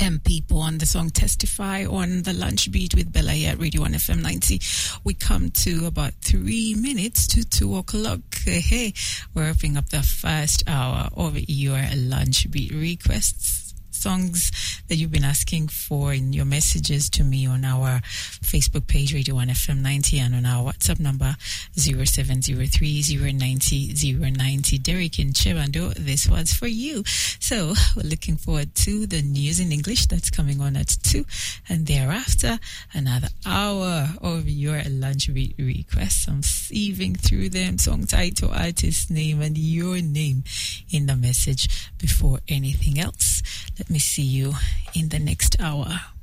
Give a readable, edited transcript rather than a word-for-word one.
People on the song Testify on the lunch beat with Bella here at Radio 1 FM 90. We come to about 3 minutes to 2 o'clock. Hey, we're wrapping up the first hour of your lunch beat requests. Songs that you've been asking for in your messages to me on our Facebook page, Radio 1 FM 90, and on our WhatsApp number, 0703-090-090. Derek in Chebando, this one's for you. So, we're looking forward to the news in English that's coming on at 2, and thereafter, another hour of your lunch beat requests. I'm sieving through them, song title, artist name, and your name in the message before anything else. Let me see you in the next hour.